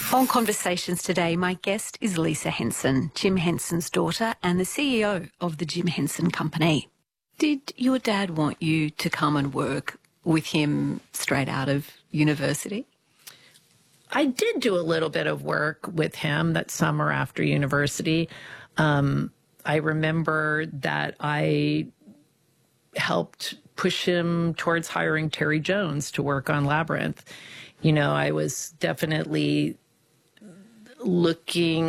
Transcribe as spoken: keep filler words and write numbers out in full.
On Conversations today, my guest is Lisa Henson, Jim Henson's daughter and the C E O of the Jim Henson Company. Did your dad want you to come and work with him straight out of university? I did do a little bit of work with him that summer after university. Um, I remember that I helped push him towards hiring Terry Jones to work on Labyrinth. You know, I was definitely looking